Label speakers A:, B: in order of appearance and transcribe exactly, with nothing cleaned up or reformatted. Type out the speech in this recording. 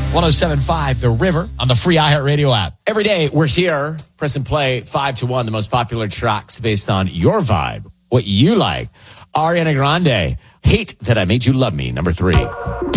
A: one oh seven point five The River on the free iHeartRadio app.
B: Every day we're here, press and play five to one, the most popular tracks based on your vibe, what you like. Ariana Grande, Hate That I Made You Love Me, number three.